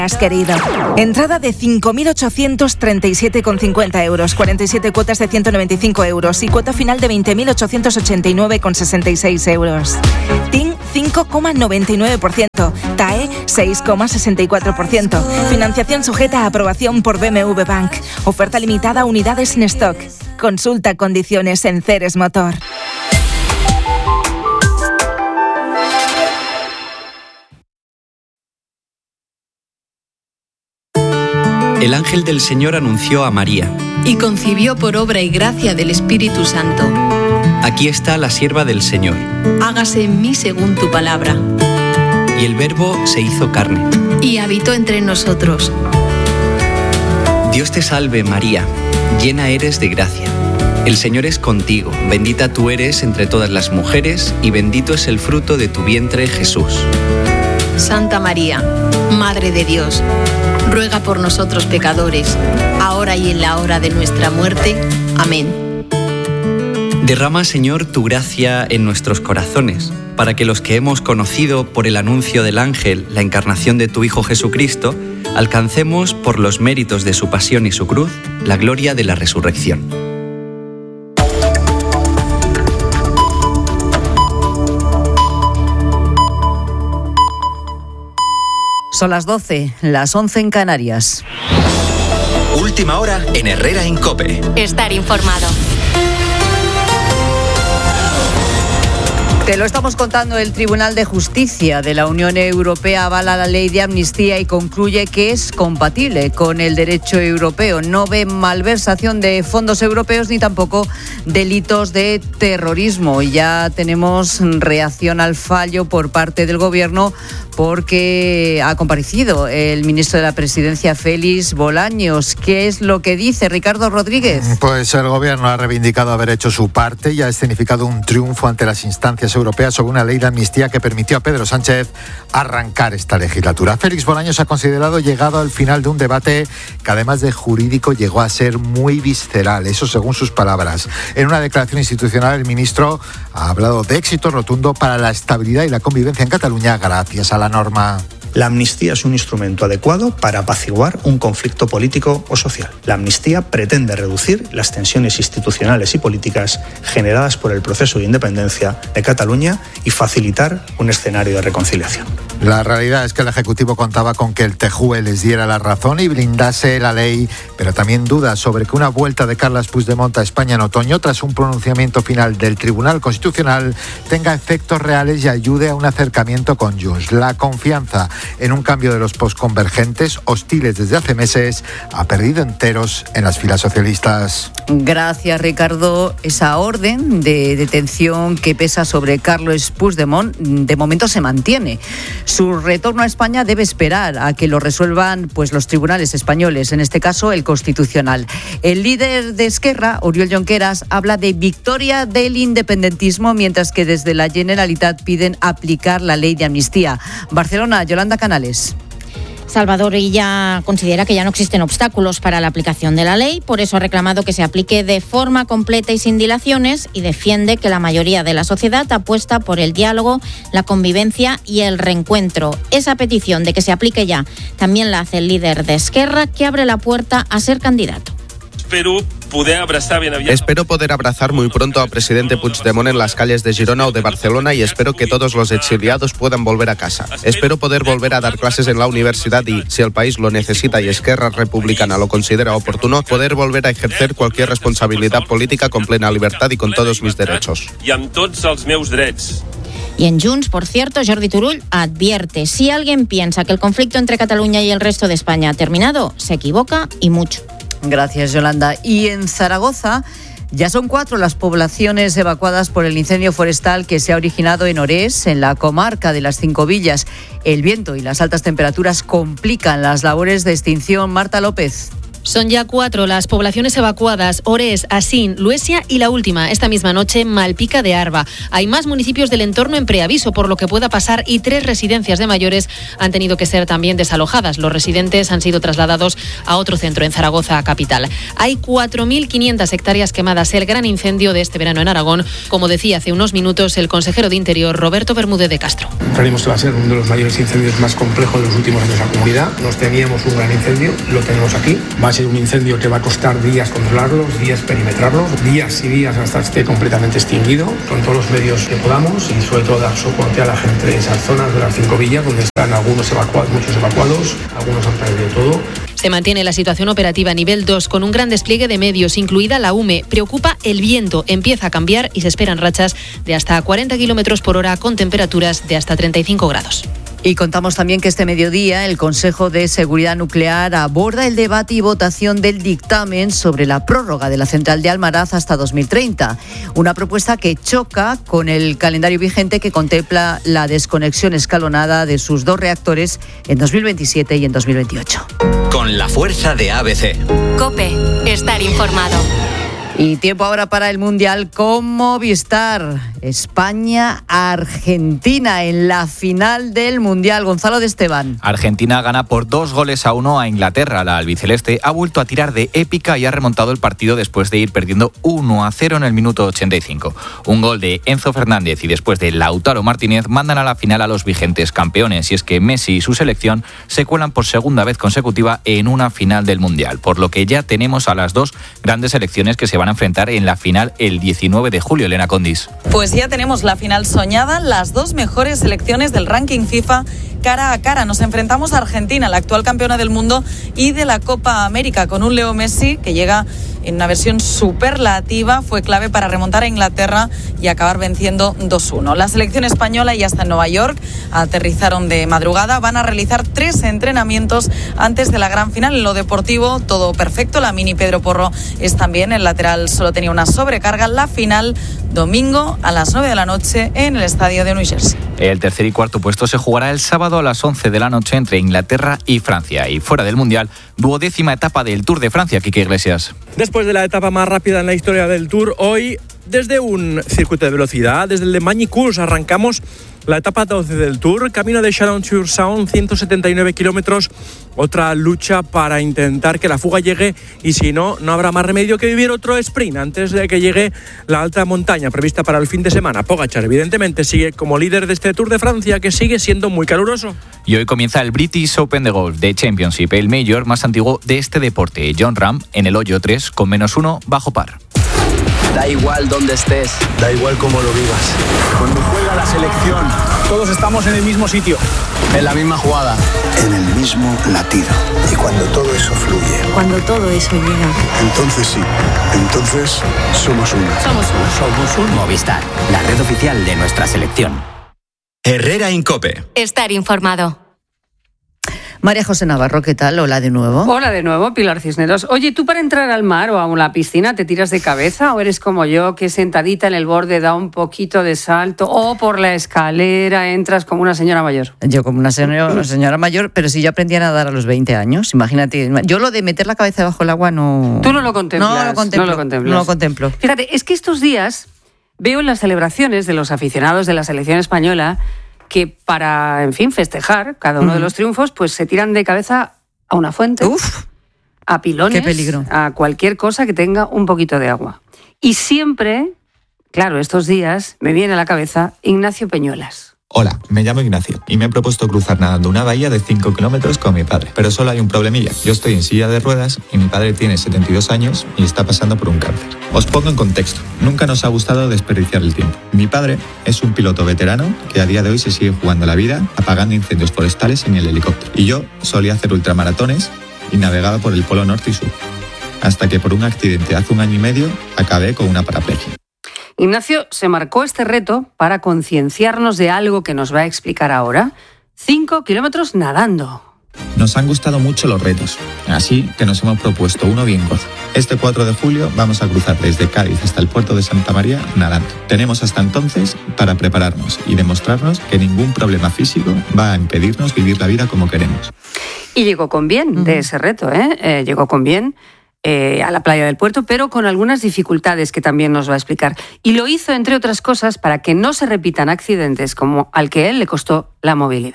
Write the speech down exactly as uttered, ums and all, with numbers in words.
has querido. Entrada de cinco mil ochocientos treinta y siete con cincuenta euros, cuarenta y siete cuotas de ciento noventa y cinco euros y cuota final de veinte mil ochocientos ochenta y nueve con sesenta y seis euros. T I N cinco coma noventa y nueve por ciento, T A E seis coma sesenta y cuatro por ciento. Financiación sujeta a aprobación por B M W Bank. Oferta limitada a unidades en stock. Consulta condiciones en Ceres Motor. El ángel del Señor anunció a María. Y concibió por obra y gracia del Espíritu Santo. Aquí está la sierva del Señor. Hágase en mí según tu palabra. Y el Verbo se hizo carne. Y habitó entre nosotros. Dios te salve, María, llena eres de gracia. El Señor es contigo, bendita tú eres entre todas las mujeres, y bendito es el fruto de tu vientre, Jesús. Santa María, Madre de Dios, ruega por nosotros pecadores, ahora y en la hora de nuestra muerte. Amén. Derrama, Señor, tu gracia en nuestros corazones, para que los que hemos conocido por el anuncio del ángel la encarnación de tu Hijo Jesucristo, alcancemos, por los méritos de su pasión y su cruz, la gloria de la resurrección. Son las doce, las once en Canarias. Última hora en Herrera en COPE. Estar informado. Te lo estamos contando. El Tribunal de Justicia de la Unión Europea avala la ley de amnistía y concluye que es compatible con el derecho europeo. No ve malversación de fondos europeos ni tampoco delitos de terrorismo. Y ya tenemos reacción al fallo por parte del Gobierno, porque ha comparecido el ministro de la Presidencia, Félix Bolaños. ¿Qué es lo que dice Ricardo Rodríguez? Pues el Gobierno ha reivindicado haber hecho su parte y ha escenificado un triunfo ante las instancias europeas sobre una ley de amnistía que permitió a Pedro Sánchez arrancar esta legislatura. Félix Bolaños ha considerado llegado al final de un debate que, además de jurídico, llegó a ser muy visceral, eso según sus palabras. En una declaración institucional, el ministro ha hablado de éxito rotundo para la estabilidad y la convivencia en Cataluña gracias a la norma. La amnistía es un instrumento adecuado para apaciguar un conflicto político o social. La amnistía pretende reducir las tensiones institucionales y políticas generadas por el proceso de independencia de Cataluña y facilitar un escenario de reconciliación. La realidad es que el Ejecutivo contaba con que el T J U E les diera la razón y blindase la ley, pero también duda sobre que una vuelta de Carles Puigdemont a España en otoño, tras un pronunciamiento final del Tribunal Constitucional, tenga efectos reales y ayude a un acercamiento con Junts. La confianza en un cambio de los posconvergentes, hostiles desde hace meses, ha perdido enteros en las filas socialistas. Gracias, Ricardo. Esa orden de detención que pesa sobre Carles Puigdemont de momento se mantiene. Su retorno a España debe esperar a que lo resuelvan pues los tribunales españoles, en este caso el Constitucional. El líder de Esquerra, Oriol Junqueras, habla de victoria del independentismo, mientras que desde la Generalitat piden aplicar la ley de amnistía. Barcelona, Yolanda Canales. Salvador Illa considera que ya no existen obstáculos para la aplicación de la ley, por eso ha reclamado que se aplique de forma completa y sin dilaciones y defiende que la mayoría de la sociedad apuesta por el diálogo, la convivencia y el reencuentro. Esa petición de que se aplique ya también la hace el líder de Esquerra, que abre la puerta a ser candidato. Espero poder abrazar bien abierto. Espero poder abrazar muy pronto al presidente Puigdemont en las calles de Girona o de Barcelona y espero que todos los exiliados puedan volver a casa. Espero poder volver a dar clases en la universidad y, si el país lo necesita y Esquerra Republicana lo considera oportuno, poder volver a ejercer cualquier responsabilidad política con plena libertad y con todos mis derechos. Y amb tots els meus drets. Y en Junts, por cierto, Jordi Turull advierte: si alguien piensa que el conflicto entre Cataluña y el resto de España ha terminado, se equivoca y mucho. Gracias, Yolanda. Y en Zaragoza ya son cuatro las poblaciones evacuadas por el incendio forestal que se ha originado en Orés, en la comarca de las Cinco Villas. El viento y las altas temperaturas complican las labores de extinción. Marta López. Son ya cuatro las poblaciones evacuadas: Orés, Asín, Luesia y la última, esta misma noche, Malpica de Arba. Hay más municipios del entorno en preaviso por lo que pueda pasar y tres residencias de mayores han tenido que ser también desalojadas. Los residentes han sido trasladados a otro centro en Zaragoza capital. Hay cuatro mil quinientas hectáreas quemadas, el gran incendio de este verano en Aragón, como decía hace unos minutos el consejero de Interior, Roberto Bermúdez de Castro. Creemos que va a ser uno de los mayores incendios más complejos de los últimos años en la comunidad. Nos temíamos un gran incendio, lo tenemos aquí. Va a ser un incendio que va a costar días controlarlos, días perimetrarlos, días y días hasta que esté completamente extinguido, con todos los medios que podamos y sobre todo dar soporte a la gente de esas zonas de las cinco villas donde están algunos evacuados, muchos evacuados, algunos han perdido todo. Se mantiene la situación operativa a nivel dos con un gran despliegue de medios, incluida la U M E. Preocupa el viento, empieza a cambiar y se esperan rachas de hasta cuarenta kilómetros por hora con temperaturas de hasta treinta y cinco grados. Y contamos también que este mediodía el Consejo de Seguridad Nuclear aborda el debate y votación del dictamen sobre la prórroga de la central de Almaraz hasta dos mil treinta. Una propuesta que choca con el calendario vigente que contempla la desconexión escalonada de sus dos reactores en dos mil veintisiete y en dos mil veintiocho. Con la fuerza de A B C. COPE. Estar informado. Y tiempo ahora para el Mundial con Movistar. España-Argentina en la final del Mundial. Gonzalo de Esteban. Argentina gana por dos goles a uno a Inglaterra. La albiceleste ha vuelto a tirar de épica y ha remontado el partido después de ir perdiendo uno a cero en el minuto ochenta y cinco. Un gol de Enzo Fernández y después de Lautaro Martínez mandan a la final a los vigentes campeones. Y es que Messi y su selección se cuelan por segunda vez consecutiva en una final del Mundial. Por lo que ya tenemos a las dos grandes selecciones que se van a enfrentar en la final el diecinueve de julio. Elena Condis. Pues ya tenemos la final soñada, las dos mejores selecciones del ranking FIFA cara a cara. Nos enfrentamos a Argentina, la actual campeona del mundo y de la Copa América, con un Leo Messi que llega en una versión superlativa, fue clave para remontar a Inglaterra y acabar venciendo dos uno. La selección española ya está en Nueva York, aterrizaron de madrugada, van a realizar tres entrenamientos antes de la gran final. En lo deportivo, todo perfecto, la mini Pedro Porro es también, el lateral solo tenía una sobrecarga. La final, domingo a las nueve de la noche en el estadio de New Jersey. El tercer y cuarto puesto se jugará el sábado a las once de la noche entre Inglaterra y Francia. Y fuera del Mundial, duodécima etapa del Tour de Francia. Quique Iglesias. Después de la etapa más rápida en la historia del Tour, hoy desde un circuito de velocidad, desde el de Magny-Cours, arrancamos la etapa doce del Tour, camino de Chalon-sur-Saône, ciento setenta y nueve kilómetros, otra lucha para intentar que la fuga llegue y si no, no habrá más remedio que vivir otro sprint antes de que llegue la alta montaña prevista para el fin de semana. Pogačar evidentemente sigue como líder de este Tour de Francia que sigue siendo muy caluroso. Y hoy comienza el British Open de golf de Championship, el mayor más antiguo de este deporte. Jon Rahm en el hoyo tres con menos uno bajo par. Da igual dónde estés, da igual cómo lo vivas. Cuando juega la selección, todos estamos en el mismo sitio, en la misma jugada, en el mismo latido. Y cuando todo eso fluye, cuando todo eso llega, entonces sí, entonces somos uno. Somos uno. Somos un Movistar, la red oficial de nuestra selección. Herrera en COPE. Estar informado. María José Navarro, ¿qué tal? Hola de nuevo. Hola de nuevo, Pilar Cisneros. Oye, ¿tú para entrar al mar o a una piscina te tiras de cabeza o eres como yo, que sentadita en el borde da un poquito de salto o por la escalera entras como una señora mayor? Yo como una señora, una señora mayor, pero si yo aprendí a nadar a los veinte años, imagínate. Yo lo de meter la cabeza debajo del agua no... Tú no lo contemplas. No lo contemplo. No lo contemplas. No lo contemplo. Fíjate, es que estos días veo en las celebraciones de los aficionados de la selección española que para, en fin, festejar cada uno uh-huh. de los triunfos, pues se tiran de cabeza a una fuente, Uf, a pilones, qué peligro. A cualquier cosa que tenga un poquito de agua. Y siempre, claro, estos días me viene a la cabeza Ignacio Peñuelas. Hola, me llamo Ignacio y me he propuesto cruzar nadando una bahía de cinco kilómetros con mi padre. Pero solo hay un problemilla. Yo estoy en silla de ruedas y mi padre tiene setenta y dos años y está pasando por un cáncer. Os pongo en contexto. Nunca nos ha gustado desperdiciar el tiempo. Mi padre es un piloto veterano que a día de hoy se sigue jugando la vida apagando incendios forestales en el helicóptero. Y yo solía hacer ultramaratones y navegaba por el Polo Norte y Sur. Hasta que por un accidente hace un año y medio acabé con una paraplegia. Ignacio se marcó este reto para concienciarnos de algo que nos va a explicar ahora. Cinco kilómetros nadando. Nos han gustado mucho los retos, así que nos hemos propuesto uno bien gordo. Este cuatro de julio vamos a cruzar desde Cádiz hasta el puerto de Santa María nadando. Tenemos hasta entonces para prepararnos y demostrarnos que ningún problema físico va a impedirnos vivir la vida como queremos. Y llegó con bien de ese reto, ¿eh? eh llegó con bien. Eh, a la playa del puerto, pero con algunas dificultades que también nos va a explicar. Y lo hizo, entre otras cosas, para que no se repitan accidentes como al que él le costó la movilidad.